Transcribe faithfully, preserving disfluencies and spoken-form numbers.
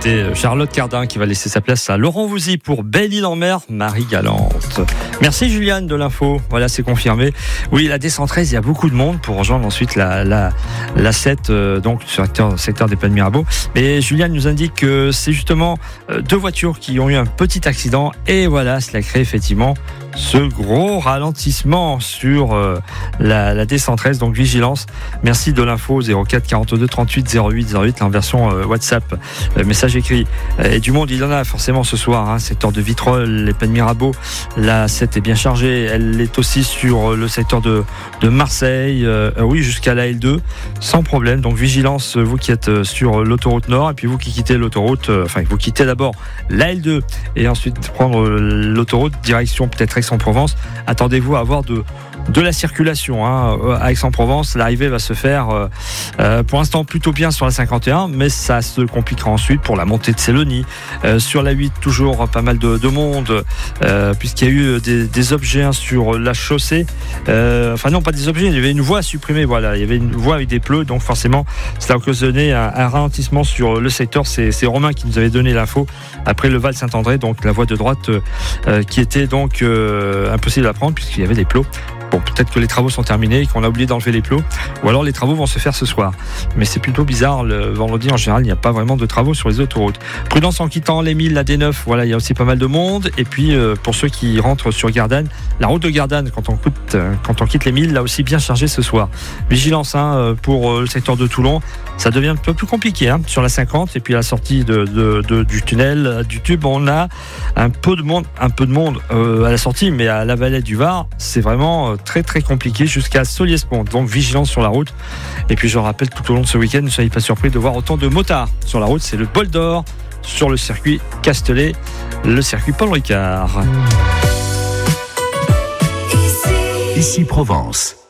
C'était Charlotte Cardin qui va laisser sa place à Laurent Voulzy pour Belle-Île-en-Mer, Marie Galante. Merci Juliane de l'info. Voilà, c'est confirmé. Oui, la D cent treize, il y a beaucoup de monde pour rejoindre ensuite la, la, la sept, euh, donc sur le secteur, secteur des Plaines Mirabeau. Mais Juliane nous indique que c'est justement euh, deux voitures qui ont eu un petit accident et voilà, cela crée effectivement ce gros ralentissement sur euh, la, la D cent treize, donc vigilance. Merci de l'info zéro quatre quarante-deux trente-huit zéro huit zéro huit en version euh, WhatsApp, euh, message écrit. Et du monde, il y en a forcément ce soir, hein, secteur de Vitrolles, les Plaines Mirabeau. La sept est bien chargée, elle est aussi sur le secteur de, de Marseille, euh, oui, jusqu'à la L deux, sans problème. Donc vigilance, vous qui êtes sur l'autoroute Nord, et puis vous qui quittez l'autoroute, euh, enfin vous quittez d'abord la L deux et ensuite prendre l'autoroute direction peut-être Aix-en-Provence. Attendez-vous à avoir de de la circulation hein, à Aix-en-Provence. L'arrivée va se faire euh, euh, pour l'instant plutôt bien sur la cinquante et un, mais ça se compliquera ensuite pour la montée de Célonie. Euh, sur la huit, toujours pas mal de, de monde, euh, puisqu'il y a eu des, des objets hein, sur la chaussée. Euh, enfin non, pas des objets, il y avait une voie à supprimer. Voilà, il y avait une voie avec des pneus, donc forcément, ça a occasionné un, un ralentissement sur le secteur. C'est, c'est Romain qui nous avait donné l'info après le Val Saint-André, donc la voie de droite euh, qui était donc euh, impossible à prendre puisqu'il y avait des plots. Bon, peut-être que les travaux sont terminés et qu'on a oublié d'enlever les plots, ou alors les travaux vont se faire ce soir. Mais c'est plutôt bizarre, le vendredi en général, il n'y a pas vraiment de travaux sur les autoroutes. Prudence en quittant les Milles, la D neuf, voilà, il y a aussi pas mal de monde. Et puis euh, pour ceux qui rentrent sur Gardanne, la route de Gardanne, quand on, coûte, euh, quand on quitte les Milles, là aussi bien chargé ce soir. Vigilance hein, pour euh, le secteur de Toulon, ça devient un peu plus compliqué hein, sur la cinquante, et puis à la sortie de, de, de, du tunnel, du tube, on a un peu de monde, un peu de monde euh, à la sortie, mais à la Vallée du Var, c'est vraiment euh, très très compliqué jusqu'à Solliès-Pont. Donc vigilance sur la route. Et puis je rappelle tout au long de ce week-end, ne soyez pas surpris de voir autant de motards sur la route. C'est le bol d'or sur le circuit Castellet, le circuit Paul Ricard. Ici Provence.